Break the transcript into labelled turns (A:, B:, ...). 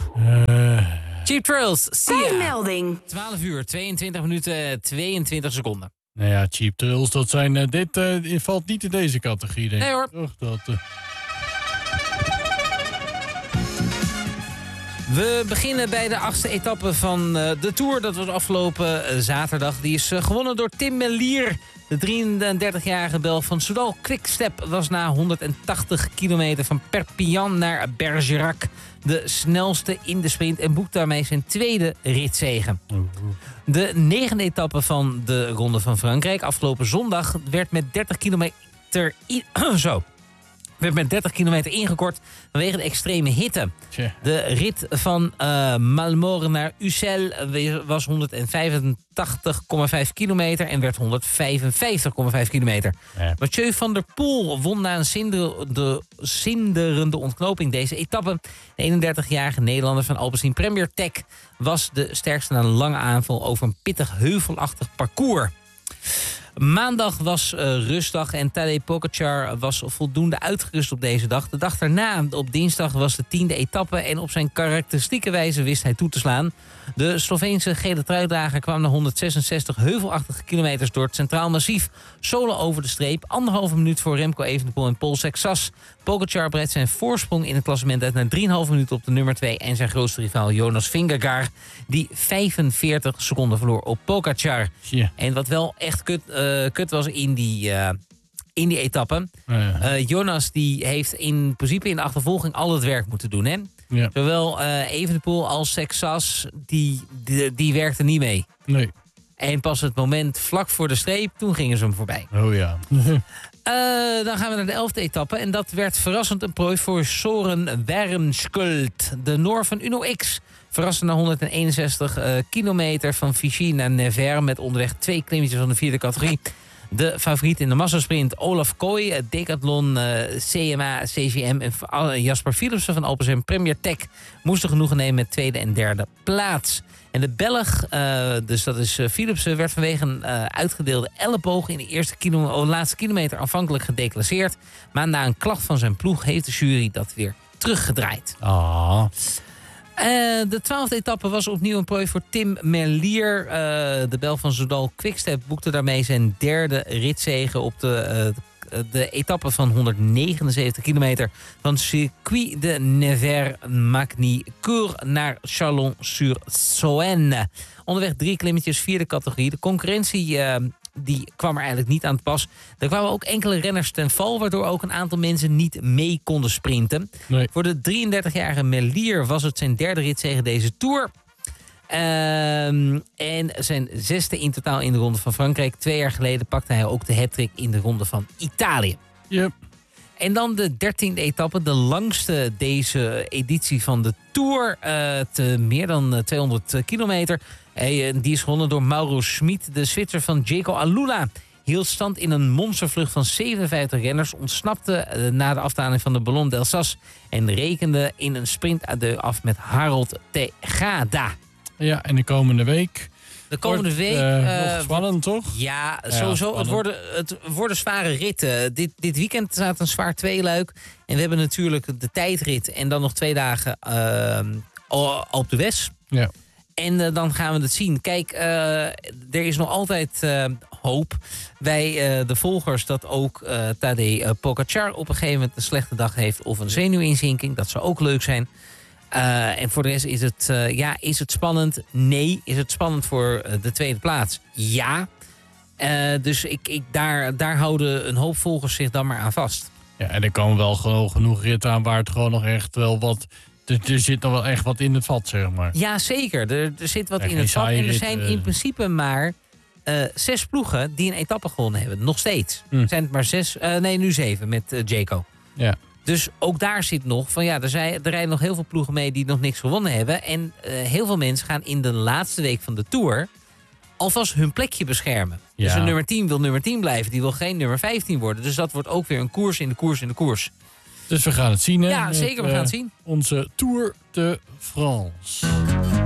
A: Cheap Thrills, Sia.
B: Melding.
A: 12 uur, 22 minuten, 22 seconden.
C: Nou ja, Cheap Thrills, dat zijn... dit valt niet in deze categorie, denk ik.
A: Nee hoor.
C: Toch, dat...
A: We beginnen bij de 8e etappe van de Tour. Dat was afgelopen zaterdag. Die is gewonnen door Tim Merlier. De 33-jarige Belg van Soudal Quickstep was na 180 kilometer van Perpignan naar Bergerac de snelste in de sprint en boekte daarmee zijn tweede ritzege. De 9e etappe van de Ronde van Frankrijk afgelopen zondag werd met 30 kilometer... werd met 30 kilometer ingekort vanwege de extreme hitte.
C: Tja.
A: De rit van Malmore naar Ussel was 185,5 kilometer en werd 155,5 kilometer.
C: Ja.
A: Mathieu van der Poel won na een zinderende ontknoping deze etappe. De 31-jarige Nederlander van Alpecin Premier Tech was de sterkste na een lange aanval over een pittig heuvelachtig parcours. Maandag was rustdag en Tadej Pogačar was voldoende uitgerust op deze dag. De dag daarna, op dinsdag, was de 10e etappe en op zijn karakteristieke wijze wist hij toe te slaan. De Sloveense gele truidrager kwam na 166 heuvelachtige kilometers door het Centraal Massief solo over de streep. 1,5 minuut voor Remco Evenepoel en Paul Sexas. Pogačar breidt zijn voorsprong in het klassement uit naar 3,5 minuten op de nummer 2 en zijn grootste rivaal Jonas Vingegaard, die 45 seconden verloor op Pogačar.
C: Ja.
A: En wat wel echt kut was in die etappe. Jonas die heeft in principe in de achtervolging al het werk moeten doen. Hè?
C: Ja.
A: Zowel Evenepoel als Sexas, die werkten niet mee.
C: Nee.
A: En pas het moment vlak voor de streep, toen gingen ze hem voorbij.
C: Oh ja.
A: Dan gaan we naar de 11e etappe. En dat werd verrassend een prooi voor Soren Wernskjöld. De Noor van Uno X. Verrassend na 161 kilometer van Vichy naar Nevers met onderweg 2 klimmetjes van de 4e categorie. De favoriet in de massasprint Olaf Kooi, Decathlon, CMA, CGM en Jasper Philipsen van Alpecin Premier Tech moesten genoegen nemen met 2e en 3e plaats. En de Belg, dus dat is Philipsen, werd vanwege een uitgedeelde elleboog in de laatste kilometer aanvankelijk gedeclasseerd. Maar na een klacht van zijn ploeg heeft de jury dat weer teruggedraaid. De 12e etappe was opnieuw een prooi voor Tim Merlier. De Belg van Soudal Quickstep boekte daarmee zijn 3e ritzege op de etappe van 179 kilometer van Circuit de Nevers-Magny-Cours naar Chalon-sur-Saône. Onderweg 3 klimmetjes, 4e categorie. De concurrentie die kwam er eigenlijk niet aan te pas. Er kwamen ook enkele renners ten val, waardoor ook een aantal mensen niet mee konden sprinten.
C: Nee.
A: Voor de 33-jarige Merlier was het zijn 3e ritzege deze Tour. En zijn 6e in totaal in de Ronde van Frankrijk. 2 jaar geleden pakte hij ook de hat-trick in de Ronde van Italië.
C: Yep.
A: En dan de 13e etappe, de langste deze editie van de Tour. Meer dan 200 kilometer. Die is gewonnen door Mauro Schmid, de Zwitser van Jaco Alula. Hield stand in een monstervlucht van 57 renners. Ontsnapte na de afdaling van de Ballon d'Alsace. En rekende in een sprint af met Harold Tejada.
C: Ja, en de komende week...
A: De komende week...
C: nog spannend, toch?
A: Ja, sowieso. Het worden zware ritten. Dit weekend staat een zwaar tweeluik. En we hebben natuurlijk de tijdrit en dan nog 2 dagen op de West.
C: Ja.
A: En dan gaan we het zien. Kijk, er is nog altijd hoop bij de volgers dat ook Tadej Pogačar op een gegeven moment een slechte dag heeft of een zenuwinzinking. Dat zou ook leuk zijn. En voor de rest is het spannend? Nee. Is het spannend voor de 2e plaats? Ja. Dus daar houden een hoop volgers zich dan maar aan vast.
C: Ja, en er komen wel gewoon genoeg ritten aan waar het gewoon nog echt wel wat... Er zit nog wel echt wat in het vat, zeg maar.
A: Ja, zeker. Er zit wat in het vat. En er zijn in principe maar 6 ploegen die een etappe gewonnen hebben. Nog steeds. Zijn het maar 6? Nu 7 met Jaco.
C: Ja.
A: Dus ook daar zit nog van er rijden nog heel veel ploegen mee die nog niks gewonnen hebben. En heel veel mensen gaan in de laatste week van de Tour alvast hun plekje beschermen.
C: Ja.
A: Dus een nummer 10 wil nummer 10 blijven. Die wil geen nummer 15 worden. Dus dat wordt ook weer een koers in de koers in de koers.
C: Dus we gaan het zien, hè?
A: Ja, zeker, we gaan het zien.
C: Onze Tour de France.